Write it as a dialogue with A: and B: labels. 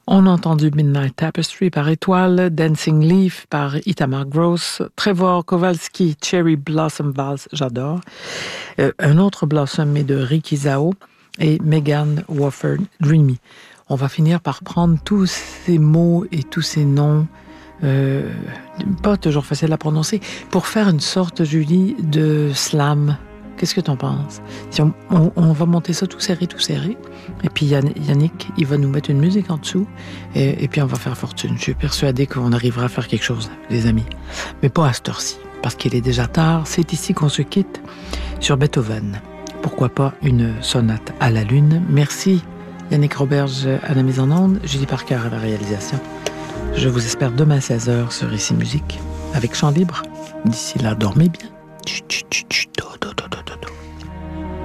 A: On a entendu Midnight Tapestry par Étoile, Dancing Leaf par Itamar Gross, Trevor Kowalski, Cherry Blossom Vals, j'adore. Un autre Blossom est de Ricky Zao et Megan Wofford, Dreamy. On va finir par prendre tous ces mots et tous ces noms, pas toujours facile à prononcer, pour faire une sorte, Julie, de slam. Qu'est-ce que t'en penses? Si on va monter ça tout serré, et puis Yannick, il va nous mettre une musique en dessous, et puis on va faire fortune. Je suis persuadée qu'on arrivera à faire quelque chose, les amis. Mais pas à cette heure-ci, parce qu'il est déjà tard. C'est ici qu'on se quitte sur Beethoven. Pourquoi pas une sonate à la lune? Merci Yannick Roberge à la mise en onde, Julie Parker à la réalisation. Je vous espère demain à 16h sur Ici Musique, avec Chant Libre. D'ici là, dormez bien. Chut, chut, chut, chut, do, do, do.